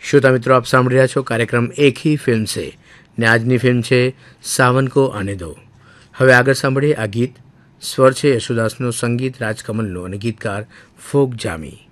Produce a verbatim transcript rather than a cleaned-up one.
શ્રોતા મિત્રો, આપ સાંભળી રહ્યા છો કાર્યક્રમ એક ही फिल्म से ને આજની ફિલ્મ છે સાવન કો આને દો. હવે આગળ સાંભળીએ આ ગીત. સ્વર છે યશુદાસનો, સંગીત રાજકમલનો અને ગીતકાર ફોક જામી.